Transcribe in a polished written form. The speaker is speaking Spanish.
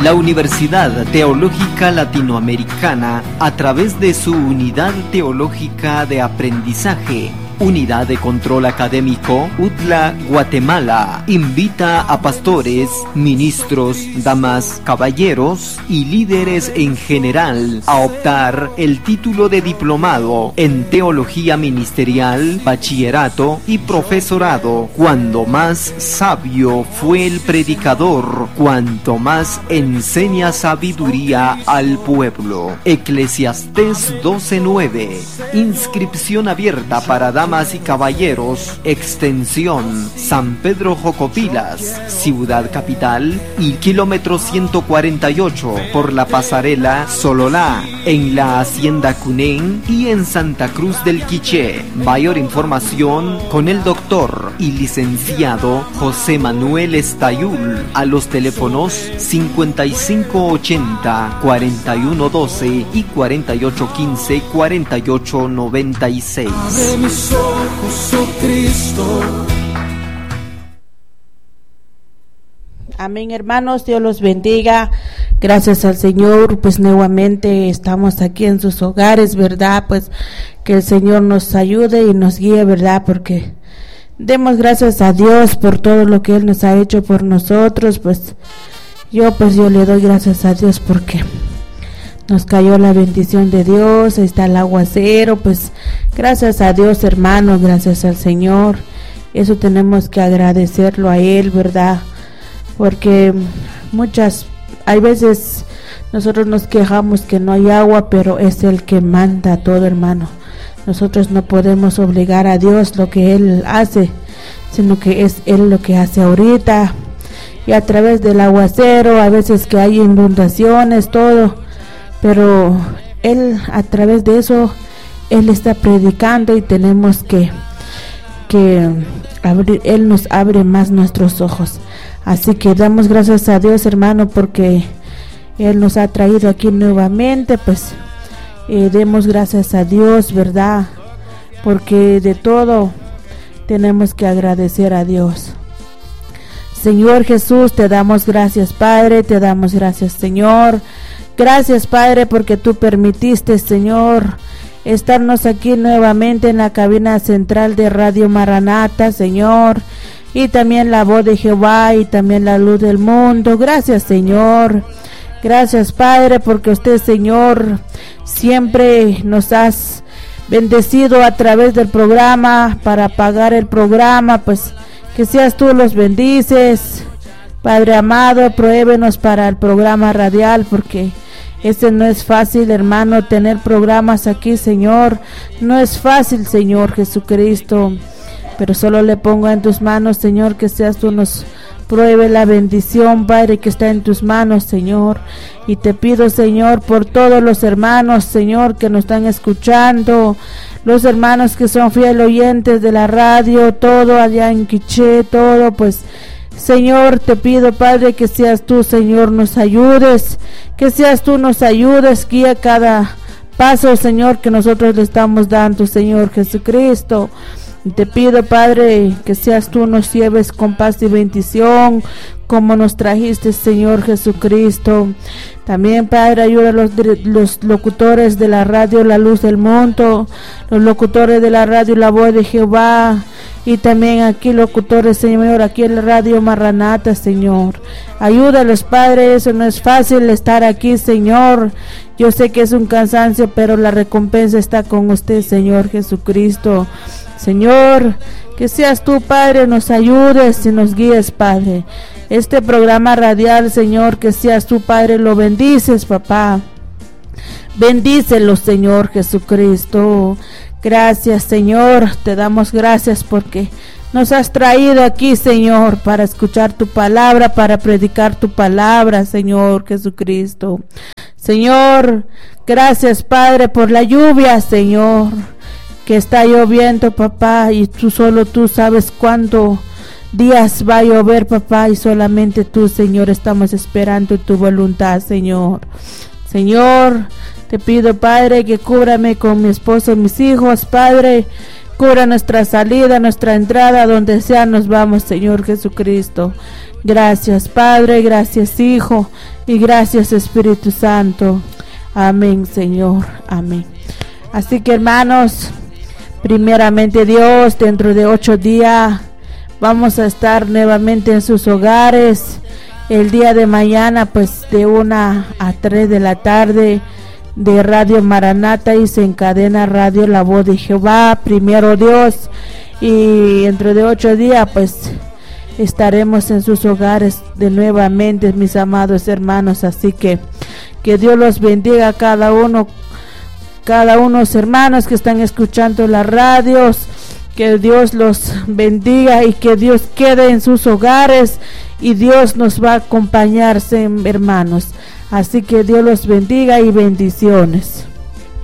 La Universidad Teológica Latinoamericana, a través de su Unidad Teológica de Aprendizaje, Unidad de Control Académico, UTLA, Guatemala, invita a pastores, ministros, damas, caballeros y líderes en general a optar el título de diplomado en Teología Ministerial, Bachillerato y Profesorado. Cuando más sabio fue el predicador, cuanto más enseña sabiduría al pueblo. Eclesiastés 12:9. Inscripción abierta para damas y caballeros. Extensión San Pedro Jocopilas, Ciudad Capital, y kilómetro 148 por la pasarela Sololá, en la Hacienda Cunén y en Santa Cruz del Quiché. Mayor información con el doctor y licenciado José Manuel Estayul a los teléfonos 5580 4112 y 4815 4896. Abre mis ojos, oh Cristo. Amén, hermanos, Dios los bendiga. Gracias al Señor, pues nuevamente estamos aquí en sus hogares, ¿verdad? Pues que el Señor nos ayude y nos guíe, ¿verdad? Porque demos gracias a Dios por todo lo que Él nos ha hecho por nosotros. Pues yo le doy gracias a Dios porque nos cayó la bendición de Dios, ahí está el aguacero, pues gracias a Dios, hermano, gracias al Señor. Eso tenemos que agradecerlo a Él, ¿verdad? Porque hay veces nosotros nos quejamos que no hay agua, pero es Él que manda todo, hermano. Nosotros no podemos obligar a Dios lo que Él hace, sino que es Él lo que hace ahorita. Y a través del aguacero, a veces que hay inundaciones, todo, pero Él, a través de eso, Él está predicando y tenemos que abrir, Él nos abre más nuestros ojos. Así que damos gracias a Dios, hermano, porque Él nos ha traído aquí nuevamente. Pues demos gracias a Dios, ¿verdad? Porque de todo tenemos que agradecer a Dios. Señor Jesús, te damos gracias, Padre, te damos gracias, Señor. Gracias, Padre, porque tú permitiste, Señor, estarnos aquí nuevamente en la cabina central de Radio Maranata, Señor, y también la voz de Jehová y también la luz del mundo. Gracias, Señor. Gracias, Padre, porque usted, Señor, siempre nos has bendecido a través del programa para pagar el programa. Pues que seas tú los bendices, Padre amado. Prohébenos para el programa radial, porque no es fácil, hermano, tener programas aquí, Señor. No es fácil, Señor Jesucristo, pero solo le pongo en tus manos, Señor, que seas tú nos pruebe la bendición, Padre, que está en tus manos, Señor. Y te pido, Señor, por todos los hermanos, Señor, que nos están escuchando, los hermanos que son fieles oyentes de la radio, todo allá en Quiché, todo, pues Señor, te pido, Padre, que seas tú, Señor, nos ayudes, guía cada paso, Señor, que nosotros le estamos dando, Señor Jesucristo. Y te pido, Padre, que seas tú nos lleves con paz y bendición, como nos trajiste, Señor Jesucristo. También, Padre, ayuda a los locutores de la radio La Luz del Mundo, los locutores de la radio La Voz de Jehová, y también aquí locutores, Señor, aquí en la Radio Maranata, Señor. Ayúdalos, Padre, eso no es fácil estar aquí, Señor. Yo sé que es un cansancio, pero la recompensa está con usted, Señor Jesucristo. Señor, que seas tú, Padre, nos ayudes y nos guíes, Padre. Este programa radial, Señor, que seas tú, Padre, lo bendices, papá. Bendícelo, Señor Jesucristo. Gracias, Señor, te damos gracias porque nos has traído aquí, Señor, para escuchar tu palabra, para predicar tu palabra, Señor Jesucristo. Señor, gracias, Padre, por la lluvia, Señor, que está lloviendo, papá, y solo tú sabes cuánto días va a llover, papá, y solamente tú, Señor, estamos esperando tu voluntad, Señor. Señor, te pido, Padre, que cúbrame con mi esposo y mis hijos, Padre. Cubra nuestra salida, nuestra entrada, donde sea nos vamos, Señor Jesucristo. Gracias Padre, gracias Hijo y gracias Espíritu Santo. Amén, Señor, amén. Así que hermanos, primeramente Dios, dentro de 8 días vamos a estar nuevamente en sus hogares. El día de mañana pues de 1 a 3 de la tarde de Radio Maranata y se encadena Radio La Voz de Jehová, primero Dios, y dentro de 8 días pues estaremos en sus hogares de nuevamente, mis amados hermanos. Así que Dios los bendiga a cada uno los hermanos que están escuchando las radios, que Dios los bendiga y que Dios quede en sus hogares y Dios nos va a acompañarse, hermanos. Así que Dios los bendiga y bendiciones.